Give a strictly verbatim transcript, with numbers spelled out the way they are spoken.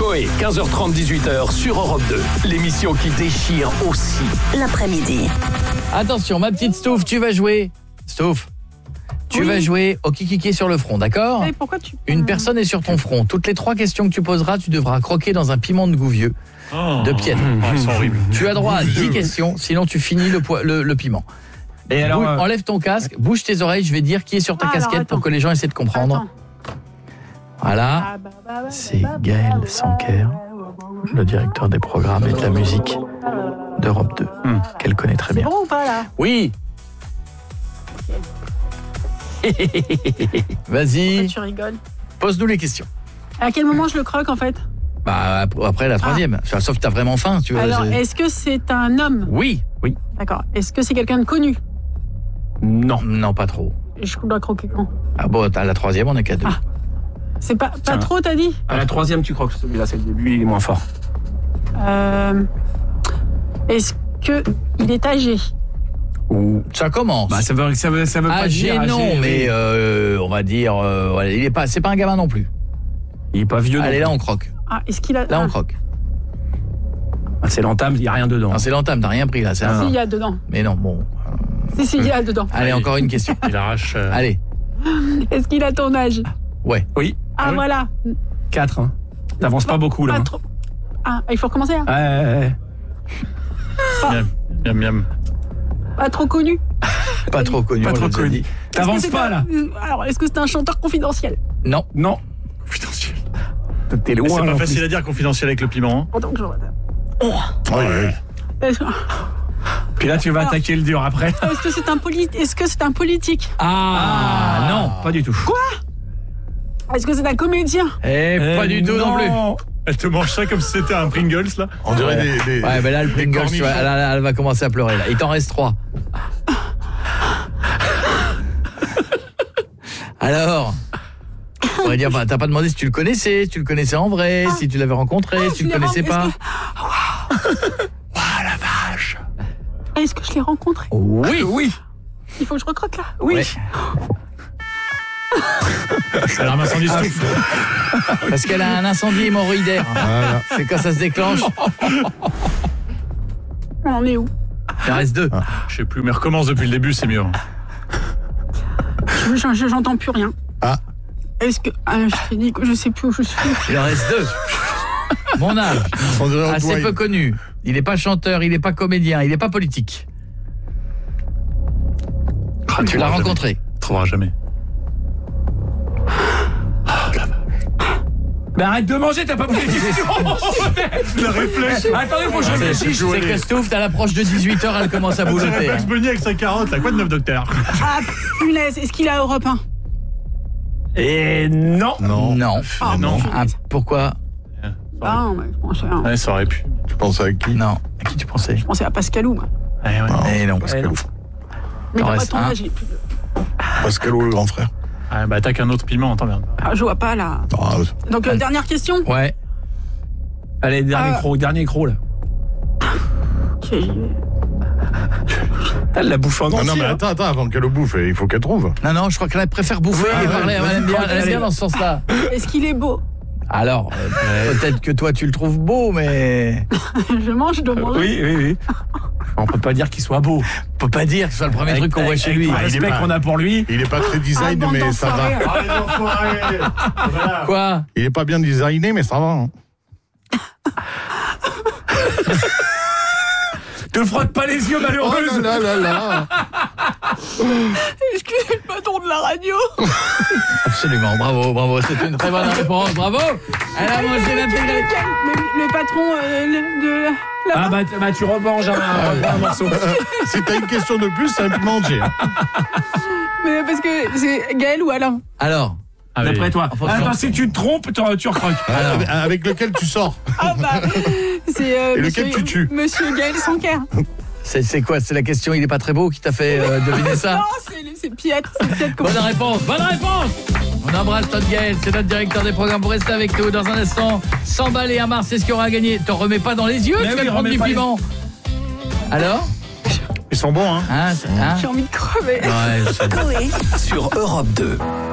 Coé, quinze heures trente, dix-huit heures sur Europe deux. L'émission qui déchire aussi l'après-midi. Attention, ma petite Stouff, tu vas jouer. Stouff, tu oui. vas jouer au kiki sur le front, d'accord ? Et pourquoi tu... Une personne est sur ton front. Toutes les trois questions que tu poseras, tu devras croquer dans un piment de Gouvieux. Oh. De piètre. Oh, ils sont horribles. Tu as droit à dix questions, sinon tu finis le, po- le, le piment. Et alors, Bouge, euh... enlève ton casque, bouge tes oreilles, je vais dire qui est sur ta Ah, casquette alors, pour que les gens essaient de comprendre. Attends. Voilà, Ah, bah, bah, bah, c'est bah, bah, Gaël bah, Sanker, le directeur des programmes et de la musique d'Europe deux, Hmm. qu'elle connaît très C'est bien. bon ou pas là ? Oui. Vas-y, Pourquoi tu rigoles ? pose-nous les questions. À quel moment je le croque en fait ? Bah après la troisième, Enfin, sauf que t'as vraiment faim, tu vois. Alors, c'est- est-ce que c'est un homme ? Oui, oui. D'accord. Est-ce que c'est quelqu'un de connu ? non. Non, pas trop. Et je dois croquer quand ? Ah bon, à la troisième, on est qu'à deux. Ah. C'est pas, pas Tiens. trop, t'as dit ? À la troisième, tu crois que celui-là, c'est le début, il est moins fort. Euh, Est-ce que il est âgé ? Ou... Ça commence. Bah, ça veut, ça veut, ça veut pas âgé, dire âgé, non, oui. mais euh, on va dire, euh, voilà, il est pas, c'est pas un gamin non plus. Il est pas vieux. Allez, là non on croque. Ah, est-ce qu'il a Là ah, on croque. Ah, c'est l'entame, il y a rien dedans. Non, c'est l'entame, t'as rien pris là. C'est Ah, un- Si, il y a dedans. Mais non, bon. Si, si, il y a dedans. Allez, encore une question. Il arrache. euh, Allez, Est-ce qu'il a ton âge ? ouais. Oui. Ah, Ah oui. voilà. quatre. Hein. T'avances pas beaucoup là. Pas hein. trop. Ah, il faut recommencer, hein ? Ouais, ouais, ouais. Miam, miam, miam. Pas trop connu. Pas trop connu. Pas on trop l'a déjà connu. dit. Est-ce que T'avances c'est pas un- là. Alors, est-ce que c'est un chanteur confidentiel ? Non. Non. Confidentiel. T'es Mais loin. c'est là, pas en facile plus. à dire confidentiel avec le piment. Hein. Attends que je regarde. Oui, oui. Est-ce Puis là, tu vas Alors- attaquer le dur après. est-ce que c'est un poli- Est-ce que c'est un politique ? Ah, non. Pas du tout. Est-ce que c'est un comédien ? Eh, pas du tout non plus. Elle te mange ça comme si c'était un Pringles là. On dirait des, des- Ouais, mais là, le des Pringles, tu cornichons. vois, là, là, elle va commencer à pleurer. Là. Il t'en reste trois. Alors, on pourrait dire, bah, t'as pas demandé si tu le connaissais, si tu le connaissais en vrai, si tu l'avais rencontré, Ah, si tu je le l'ai connaissais ren- pas. Est-ce que je l'ai rencontré ? Oui, oui. Il faut que je recroque là ? Oui. Ouais. Elle ramasse son Stouff. Parce qu'elle a un incendie hémorroïdaire. Voilà. C'est quand ça se déclenche. On en est où ? Il en reste deux. Je sais plus, mais recommence depuis le début, c'est mieux. Je- je- J'entends plus rien. Ah. Est-ce que... Ah, je t'ai dit que je sais plus où je suis. Il en reste deux. Mon âge, On dirait assez Antoine. peu connu. Il n'est pas chanteur, il n'est pas comédien, il n'est pas politique. Ah, Tu l'as rencontré. Tu trouveras jamais. Mais arrête de manger, t'as pas posé de question. Le réflexe. Attendez, faut que je C'est réfléchisse. c'est que Stouff, à l'approche de dix-huit heures, elle commence à boulotter. Bugs Bunny avec sa carotte, là, quoi de neuf, docteur? Ah, punaise, est-ce qu'il a Europe un ? Et non. Non. Non. Ah, non. Ah, pourquoi? Ah, non, mais je pensais à, Ouais, ça aurait pu. Tu penses à qui? Non. À qui tu pensais? je pensais à Pascalou, moi. Ouais, ouais. Eh non. Pascal, Mais T'en t'as pas restes ton un. âge, il est plus... Pascal ou le grand frère? Ah, bah, attaque un autre piment, attends, merde. Ah, je vois pas, là. Ah, Donc, euh, dernière question. Ouais. Allez, dernier Ah. croc, dernier croc là. Ok, j'y vais. Elle la bouffe en non, entier. non, mais hein. attends, attends, avant qu'elle le bouffe, il faut qu'elle trouve. Non, non, je crois qu'elle préfère bouffer Ah, et ouais, parler. Elle aime bien, elle aime bien dans ce sens-là. Est-ce qu'il est beau ? Alors, euh, peut-être que toi, tu le trouves beau, mais Je mange, je dois manger. Oui, oui, oui. On peut pas dire qu'il soit beau. on peut pas dire que ce soit le premier Avec- truc qu'on voit avec- chez avec lui. tout le Ah, il est respect pas- qu'on a pour lui. Il est pas très Ah, design, bande mais ça d'enfoirés. va. Ah, les enfoirés. Voilà. Quoi? Il est pas bien designé, mais ça va. Hein. Te frotte pas les yeux, Oh malheureuse. là là là là. Est-ce que c'est le patron de la radio ? Absolument, bravo, bravo. C'est une très bonne réponse, bravo. Elle a mangé l'intégralité. le, le patron euh, le- de la... Ah bah, t- bah tu remanges un, un, un morceau. Si t'as une question de plus, c'est un piment de G. Mais parce que c'est Gaël ou Alain ? Alors, Ah, mais- D'après toi. Enfin, Attends, je- si tu te trompes, tu, tu recroques. Avec, avec lequel tu sors. Ah bah, c'est euh, Et lequel monsieur, tu tues Monsieur Gaël Sanker. c'est c'est quoi? C'est la question, il est pas très beau qui t'a fait euh, deviner ça? Non, c'est c'est Piette, c'est Piette. Bonne réponse, bonne réponse. On embrasse Todd Gaël, c'est notre directeur des programmes. Vous restez avec nous dans un instant. cent balles et un Mars, c'est ce qui aura gagné. T'en remets pas dans les yeux, Mais tu oui, vas te prendre remets du pas les- piment. Alors Ils sont bons, hein. hein, c'est- hein J'ai envie de crever. Ouais, je sais. Coé sur Europe deux.